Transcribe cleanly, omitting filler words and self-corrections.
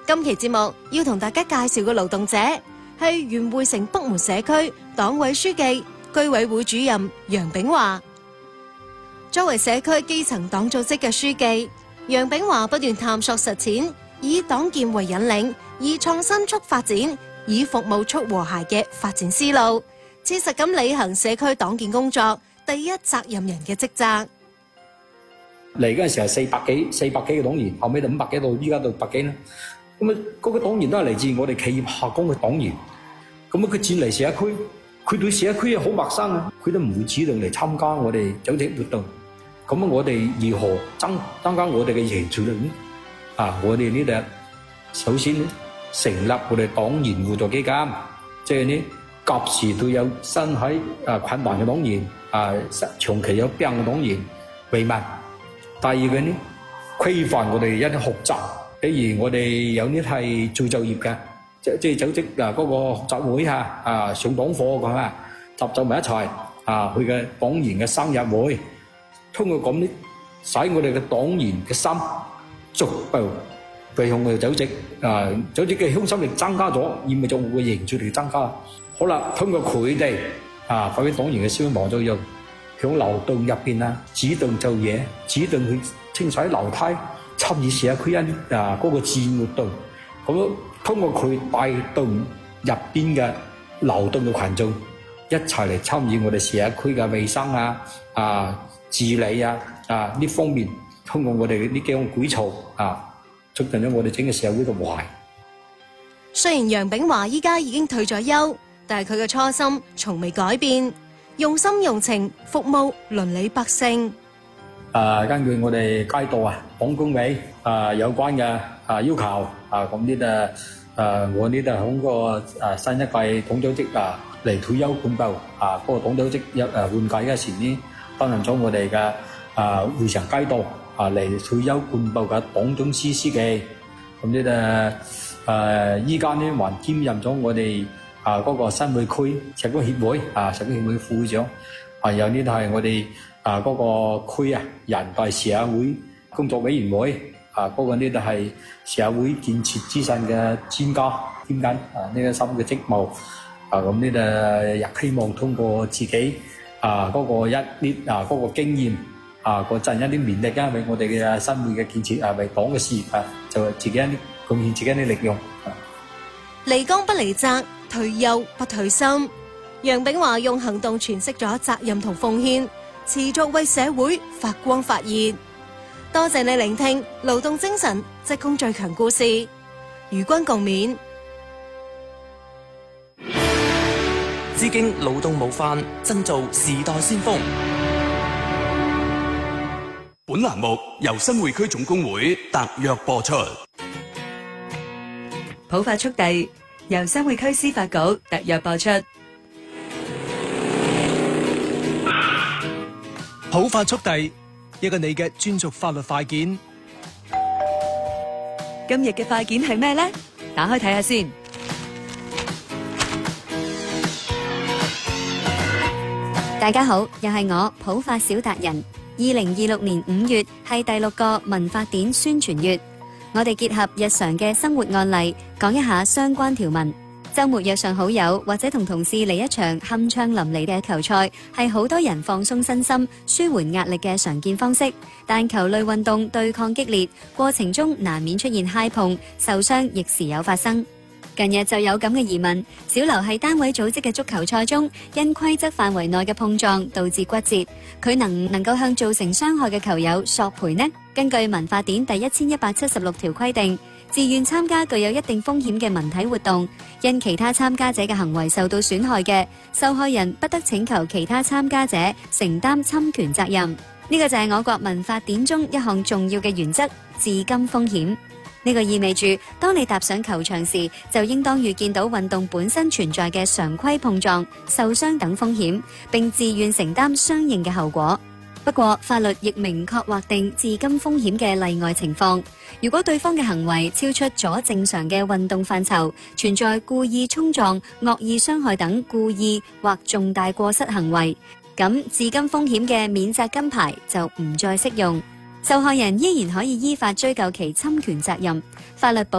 今期節目要同大家介紹嘅勞動者係元匯城北門社區黨委書記、居委會主任楊炳華。作為社區基層黨組織嘅書記，楊炳華不斷探索實踐，以黨建為引領，以創新促發展，以服務促和諧嘅發展思路，切實咁履行社區黨建工作第一責任人嘅職責。 嚟嗰陣時係400幾個黨員，後尾就500幾到依家到600幾啦。咁啊，嗰個黨員都係嚟自我哋企業下崗嘅黨員。咁啊，佢轉嚟社區，佢對社區好陌生啊，佢都唔會主動嚟參加我哋組織活動。咁啊，我哋如何增加我哋嘅凝聚力呢？我哋呢度首先呢成立我哋黨員互助基金，即係呢及時對有身喺困難嘅黨員長期有病嘅黨員慰問。第二個呢，規範我哋一啲學習，比如我哋有啲係做就業嘅，即係組織嗰個學習會上黨課咁啊，集埋一齊去嘅黨員嘅生日會，通過咁呢，使我哋嘅黨員嘅心逐步對向我哋組織嘅向心力增加咗，意味著我嘅凝聚力增加。好啦，通過佢哋發揮黨員嘅消防作用。響樓棟入邊主動做嘢，主動去清洗樓梯，參與社區嗰個志願活動。咁通過佢帶動入邊嘅樓棟嘅群眾一齊嚟參與我哋社區嘅衛生治理呢方面，通過我哋呢幾種舉措促進咗我哋整個社會嘅和諧。 雖然楊炳華依家已經退咗休，但係佢嘅初心從未改變。用心用情服務鄰里百姓。 根據我哋街道黨工委有關嘅要求咁呢度我呢度響個新一屆黨組織嚟退休幹部嗰個黨組織換屆嘅時呢，擔任咗我哋嘅匯城街道嚟退休幹部嘅黨總司書記。咁呢度依家呢還兼任咗我哋嗰個新會區社區協會社區協會副會長，有呢度係我哋嗰個區人大社會工作委員會嗰個呢度係社會建設資訊嘅專家兼緊呢個新嘅職務。咁呢度亦希望通過自己嗰個一啲嗰個經驗嗰陣一啲勉力為我哋嘅新會嘅建設為黨嘅事業就自己一啲貢獻自己啲力用。 離崗不離責，退休不退心。楊炳華用行動詮釋咗責任同奉獻，持續為社會發光發熱。多謝你聆聽勞動精神職工最強故事，與君共勉。 致敬勞動模範，爭做時代先鋒。本欄目由新會區總工會特約播出。 普法速遞由新會區司法局特約播出。 普法速遞，一個你嘅專屬法律快件。 今日嘅快件係咩呢？打開睇下先。 大家好，又係我普法小達人。2026年5月係第6個民法典宣傳月。我哋結合日常嘅生活案例，講一下相關條文。周末約上好友或者同同事嚟一場酣暢淋漓嘅球賽，係好多人放鬆身心、舒緩壓力嘅常見方式。但球類運動對抗激烈，過程中難免出現揩碰、受傷，亦時有發生。近日就有咁嘅疑問，小劉係單位組織嘅足球賽中，因規則範圍內嘅碰撞導致骨折，佢能唔能夠向造成傷害嘅球友索賠呢？根據民法典第1176條規定，自願參加具有一定風險嘅文體活動，因其他參加者嘅行為受到損害嘅，受害人不得請求其他參加者承擔侵權責任。呢個就係我國民法典中一項重要嘅原則，自甘風險。呢個意味住，當你踏上球場時，就應當預見到運動本身存在嘅常規碰撞、受傷等風險，並自願承擔相應嘅後果。不過，法律亦明確劃定自甘風險嘅例外情況。如果對方嘅行為超出咗正常嘅運動範疇，存在故意衝撞、惡意傷害等故意或重大過失行為，咁自甘風險嘅免責金牌就唔再適用。受害人依然可以依法追究其侵權責任。法律保